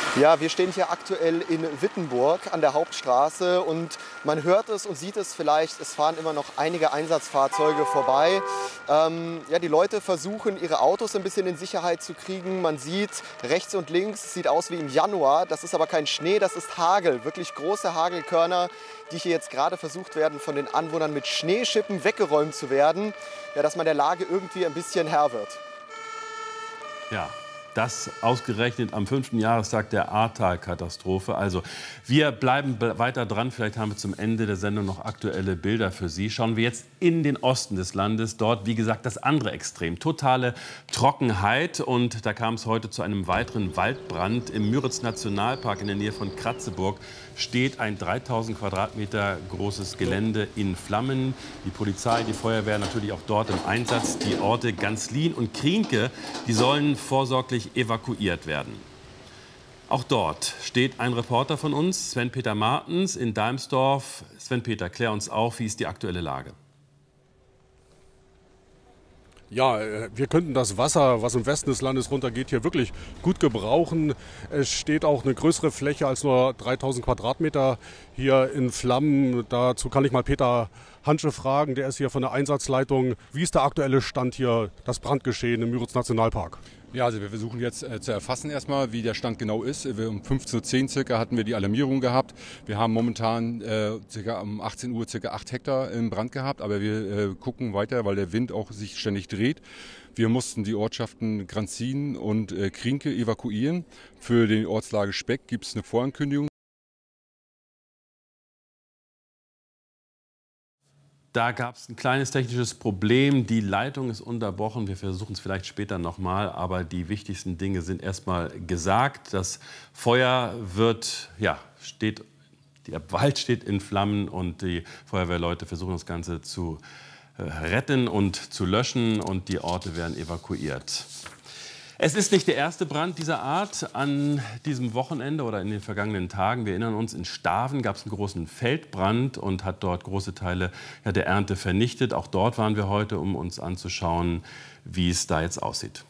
Ja, wir stehen hier aktuell in Wittenburg an der Hauptstraße und man hört es und sieht es vielleicht, es fahren immer noch einige Einsatzfahrzeuge vorbei. Ja, die Leute versuchen, ihre Autos ein bisschen in Sicherheit zu kriegen. Man sieht rechts und links, es sieht aus wie im Januar. Das ist aber kein Schnee, das ist Hagel, wirklich große Hagelkörner, die hier jetzt gerade versucht werden, von den Anwohnern mit Schneeschippen weggeräumt zu werden, ja, dass man der Lage irgendwie ein bisschen Herr wird. Ja. Das ausgerechnet am 5. Jahrestag der Ahrtal-Katastrophe. Also, wir bleiben weiter dran. Vielleicht haben wir zum Ende der Sendung noch aktuelle Bilder für Sie. Schauen wir jetzt in den Osten des Landes. Dort, wie gesagt, das andere Extrem. Totale Trockenheit. Und da kam es heute zu einem weiteren Waldbrand. Im Müritz-Nationalpark in der Nähe von Kratzeburg steht ein 3000 Quadratmeter großes Gelände in Flammen. Die Polizei, die Feuerwehr natürlich auch dort im Einsatz. Die Orte Ganzlin und Krienke, die sollen vorsorglich evakuiert werden. Auch dort steht ein Reporter von uns, Sven-Peter Martens in Dalmsdorf. Sven-Peter, klär uns auf, wie ist die aktuelle Lage? Ja, wir könnten das Wasser, was im Westen des Landes runtergeht, hier wirklich gut gebrauchen. Es steht auch eine größere Fläche als nur 3000 Quadratmeter hier in Flammen. Dazu kann ich mal Peter Hansche fragen, der ist hier von der Einsatzleitung. Wie ist der aktuelle Stand hier, das Brandgeschehen im Müritz-Nationalpark? Ja, also wir versuchen jetzt zu erfassen erstmal, wie der Stand genau ist. Um 15:10 Uhr circa hatten wir die Alarmierung gehabt. Wir haben momentan circa um 18 Uhr circa 8 Hektar im Brand gehabt, aber wir gucken weiter, weil der Wind auch sich ständig dreht. Wir mussten die Ortschaften Ganzlin und Krienke evakuieren. Für die Ortslage Speck gibt es eine Vorankündigung. Da gab es ein kleines technisches Problem. Die Leitung ist unterbrochen. Wir versuchen es vielleicht später nochmal. Aber die wichtigsten Dinge sind erstmal gesagt. Das Feuer der Wald steht in Flammen und die Feuerwehrleute versuchen das Ganze zu retten und zu löschen. Und die Orte werden evakuiert. Es ist nicht der erste Brand dieser Art an diesem Wochenende oder in den vergangenen Tagen. Wir erinnern uns, in Staven gab es einen großen Feldbrand und hat dort große Teile der Ernte vernichtet. Auch dort waren wir heute, um uns anzuschauen, wie es da jetzt aussieht.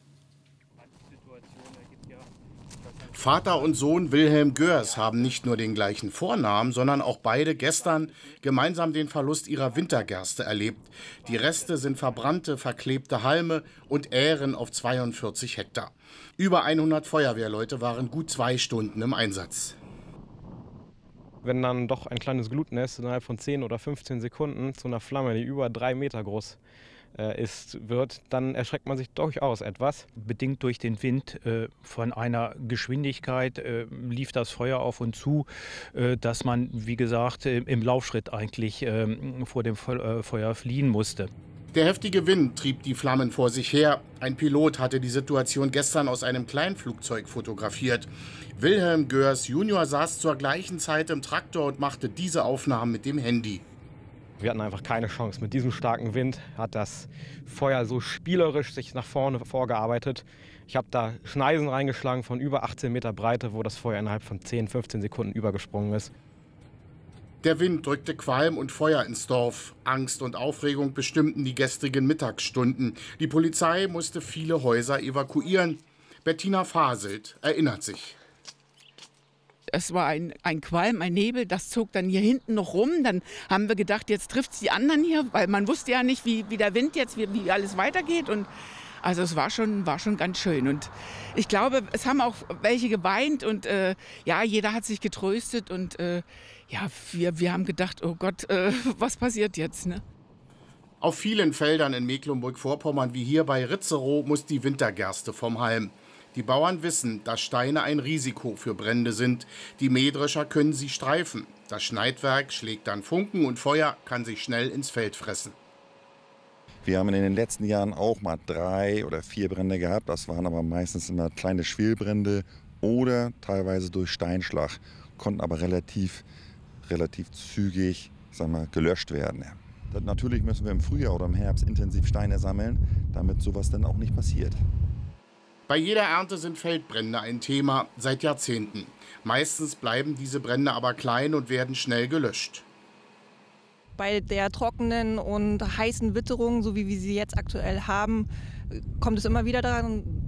Vater und Sohn Wilhelm Görs haben nicht nur den gleichen Vornamen, sondern auch beide gestern gemeinsam den Verlust ihrer Wintergerste erlebt. Die Reste sind verbrannte, verklebte Halme und Ähren auf 42 Hektar. Über 100 Feuerwehrleute waren gut 2 Stunden im Einsatz. Wenn dann doch ein kleines Glutnest innerhalb von 10 oder 15 Sekunden zu einer Flamme, die über 3 Meter groß wird, dann erschreckt man sich durchaus etwas. Bedingt durch den Wind von einer Geschwindigkeit lief das Feuer auf uns zu, dass man, wie gesagt, im Laufschritt eigentlich vor dem Feuer fliehen musste. Der heftige Wind trieb die Flammen vor sich her. Ein Pilot hatte die Situation gestern aus einem Kleinflugzeug fotografiert. Wilhelm Görs Junior saß zur gleichen Zeit im Traktor und machte diese Aufnahmen mit dem Handy. Wir hatten einfach keine Chance. Mit diesem starken Wind hat das Feuer so spielerisch sich nach vorne vorgearbeitet. Ich habe da Schneisen reingeschlagen von über 18 Meter Breite, wo das Feuer innerhalb von 10, 15 Sekunden übergesprungen ist. Der Wind drückte Qualm und Feuer ins Dorf. Angst und Aufregung bestimmten die gestrigen Mittagsstunden. Die Polizei musste viele Häuser evakuieren. Bettina Faselt erinnert sich. Es war ein Qualm, ein Nebel, das zog dann hier hinten noch rum. Dann haben wir gedacht, jetzt trifft es die anderen hier, weil man wusste ja nicht, wie der Wind jetzt, wie alles weitergeht. Und also es war schon ganz schön. Und ich glaube, es haben auch welche geweint und ja, jeder hat sich getröstet. Und ja, wir haben gedacht, oh Gott, was passiert jetzt, ne? Auf vielen Feldern in Mecklenburg-Vorpommern wie hier bei Ritzerow muss die Wintergerste vom Halm. Die Bauern wissen, dass Steine ein Risiko für Brände sind. Die Mähdrescher können sie streifen. Das Schneidwerk schlägt dann Funken und Feuer kann sich schnell ins Feld fressen. Wir haben in den letzten Jahren auch mal 3 oder 4 Brände gehabt. Das waren aber meistens immer kleine Schwelbrände oder teilweise durch Steinschlag. Konnten aber relativ zügig, gelöscht werden. Natürlich müssen wir im Frühjahr oder im Herbst intensiv Steine sammeln, damit sowas dann auch nicht passiert. Bei jeder Ernte sind Feldbrände ein Thema seit Jahrzehnten. Meistens bleiben diese Brände aber klein und werden schnell gelöscht. Bei der trockenen und heißen Witterung, so wie wir sie jetzt aktuell haben, kommt es immer wieder daran,